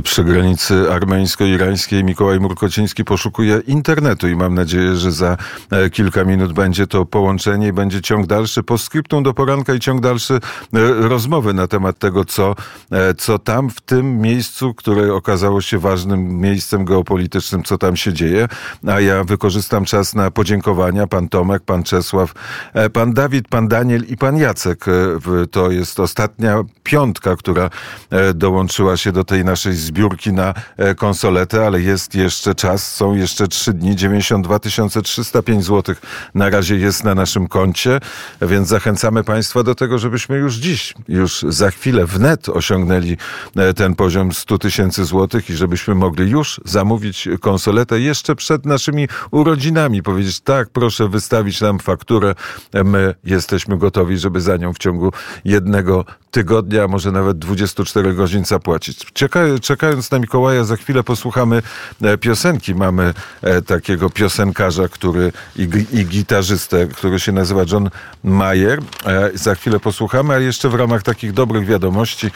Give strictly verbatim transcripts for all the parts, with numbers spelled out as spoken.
przy granicy armeńsko-irańskiej Mikołaj Murkociński poszukuje internetu i mam nadzieję, że za kilka minut będzie to połączenie i będzie ciąg dalszy postscriptum do poranka i ciąg dalszy rozmowy na temat tego, co, co tam w tym miejscu, które okazało się ważnym miejscem geopolitycznym, co tam się dzieje. A ja wykorzystam czas na podziękowania. Pan Tomek, pan Czesław, pan Dawid, pan Daniel i pan Jacek. To jest ostatnia piątka, która dołączyła się do tej naszej zbiórki na konsoletę, ale jest jeszcze czas, są jeszcze trzy dni, dziewięćdziesiąt dwa tysiące trzysta pięć złotych na razie jest na naszym koncie, więc zachęcamy Państwa do tego, żebyśmy już dziś, już za chwilę wnet osiągnęli ten poziom stu tysięcy złotych i żebyśmy mogli już zamówić konsoletę jeszcze przed naszymi urodzinami. Powiedzieć, tak, proszę wystawić nam fakturę, my jesteśmy gotowi, żeby za nią w ciągu jednego tygodnia, a może nawet dwudziestu czterech godzin zapłacić. Czeka, czekając na Mikołaja, za chwilę posłuchamy piosenki. Mamy takiego piosenkarza, który i, i gitarzystę, który się nazywa John Mayer. Za chwilę posłuchamy, a jeszcze w ramach takich dobrych wiadomości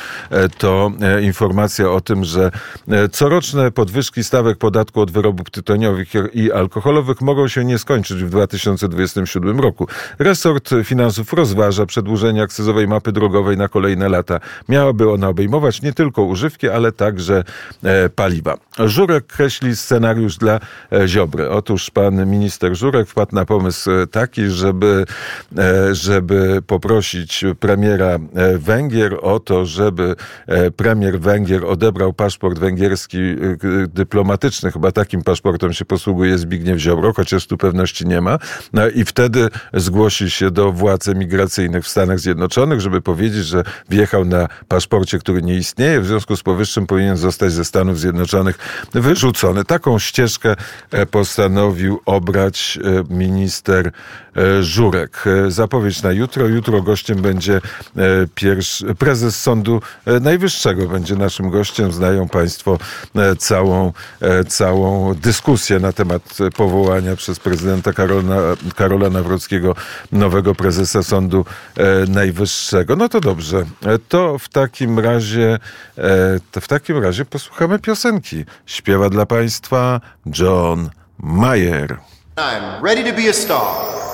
to informacja o tym, że coroczne podwyżki stawek podatku od wyrobów tytoniowych i alkoholowych mogą się nie skończyć w dwa tysiące dwudziestym siódmym roku. Resort Finansów rozważa przedłużenie akcyzowej mapy drogowej na kolejne lata. Miałaby ona obejmować nie tylko używki, ale także e, paliwa. Żurek kreśli scenariusz dla e, Ziobry. Otóż pan minister Żurek wpadł na pomysł taki, żeby, e, żeby poprosić premiera e, Węgier o to, żeby e, premier Węgier odebrał paszport węgierski e, dyplomatyczny. Chyba takim paszportem się posługuje Zbigniew Ziobro, chociaż tu pewności nie ma. No i wtedy zgłosi się do władz emigracyjnych w Stanach Zjednoczonych, żeby powiedzieć, że wjechał na paszporcie, który nie istnieje, w związku z powyższym powinien zostać ze Stanów Zjednoczonych wyrzucony. Taką ścieżkę postanowił obrać minister Żurek. Zapowiedź na jutro. Jutro gościem będzie pierwszy, prezes Sądu Najwyższego. Będzie naszym gościem. Znają Państwo całą, całą dyskusję na temat powołania przez prezydenta Karola, Karola Nawrockiego nowego prezesa Sądu Najwyższego. No to dobrze. To w takim razie to w takim razie posłuchamy piosenki. Śpiewa dla Państwa John Mayer. I'm ready to be a star.